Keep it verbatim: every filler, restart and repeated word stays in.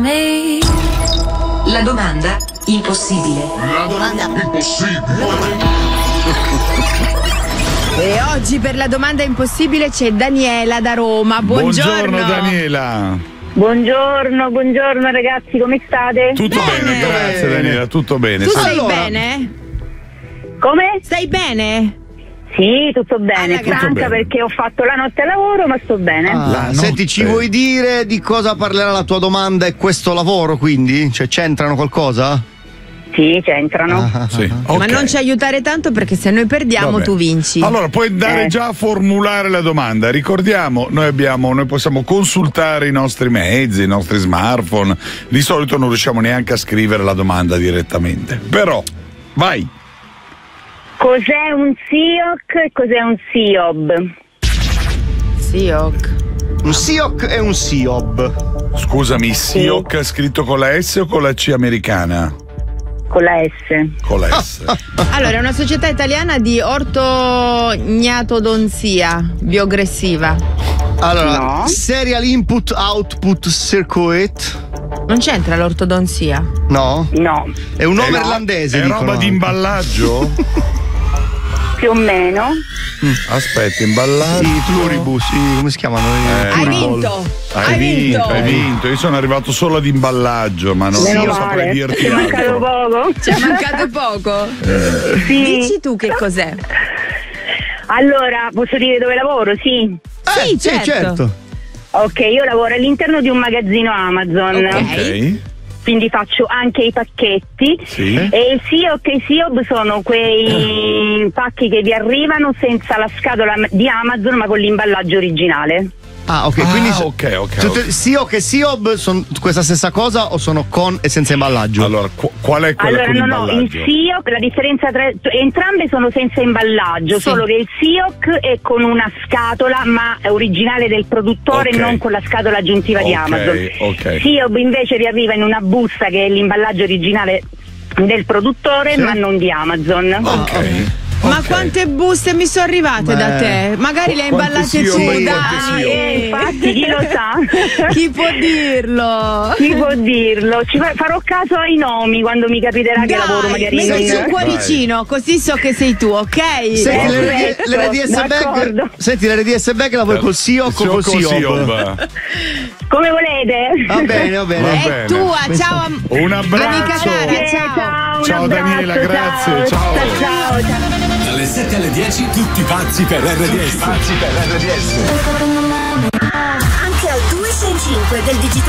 me. La domanda impossibile. La domanda impossibile. E oggi per la domanda impossibile c'è Daniela da Roma. Buongiorno. Buongiorno Daniela. Buongiorno, buongiorno ragazzi, come state? Tutto bene, Bene. grazie Daniela, tutto bene. Tu Sai- stai Allora- bene? Come? Stai bene? Sì, tutto bene, Alla grande. stanca perché ho fatto la notte a lavoro, ma sto bene. Ah, La senti, notte. ci vuoi dire di cosa parlerà la tua domanda e questo lavoro, quindi? Cioè, c'entrano qualcosa? Sì, c'entrano. Ah, Sì, Ma ok. non ci aiutare tanto perché se noi perdiamo Vabbè. tu vinci. Allora, puoi andare Eh. già a formulare la domanda. Ricordiamo, noi abbiamo, noi possiamo consultare i nostri mezzi, i nostri smartphone. Di solito non riusciamo neanche a scrivere la domanda direttamente. Però, vai. Cos'è un S I O C e cos'è un S I O B? Sì, ok. Un S I O C e un S I O B. Scusami, S I O C scritto con la S o con la C americana? Con la S. Con la S. Allora, è una società italiana di ortognatodonzia bioggressiva. Allora, No. Serial Input Output Circuit. Non c'entra l'ortodonzia? No? No, È un nome È- irlandese. È dicono roba di anche. imballaggio? più o meno. Aspetta, imballaggio. I pluribus, i- come si chiamano? I Eh, Hai pluriball. vinto! Hai vinto, hai vinto. Io sono arrivato solo ad imballaggio, ma non, Meno non saprei male. dirti Ti è mancato altro. poco. Ci è mancato poco. Sì. Dici tu che cos'è? Allora, posso dire dove lavoro? Sì. Eh, Sì, certo. Ok, io lavoro all'interno di un magazzino Amazon. Ok. Ok. Quindi faccio anche i pacchetti. Sì. E il S I O C e i S I O B sono quei pacchi che vi arrivano senza la scatola di Amazon ma con l'imballaggio originale. Ah, ok, Ah, quindi so- ok, ok, tutte- ok. S I O C e S I O B sono questa stessa cosa o sono con e senza imballaggio? Allora, qu- qual è quella Allora, con no, no, il imballaggio? S I O C, la differenza tra entrambe sono senza imballaggio, Sì. solo che il S I O C è con una scatola ma è originale del produttore, Ok. non con la scatola aggiuntiva di Ok, Amazon. ok. S I O B invece vi arriva in una busta che è l'imballaggio originale del produttore, Sì. ma non di Amazon. Ok. Ma ok. quante buste mi sono arrivate Beh. da te? Magari le hai Quante imballate sì o tu, me, quante dai. sì o? Eh, infatti, chi lo sa? Chi può dirlo? Chi può dirlo? Ci fa- farò caso ai nomi quando mi capiterà che Dai, lavoro magari in mettici un un... cuoricino, così so che sei tu, ok? Senti, Eh, l'R D l'R D S d'accordo. Bag. Senti, l'R D S Bag la vuoi col S I O C o col S I O B? Come volete? Va bene, va bene. Va È bene. tua, ciao. am- Un abbraccio. Amica cara, Grazie, ciao. ciao, un Ciao, abbraccio, Daniela, grazie, ciao. ciao, ciao, ciao. Dalle sette alle dieci tutti pazzi per R D S. Pazzi per R D S. Anche al due sei cinque del digitale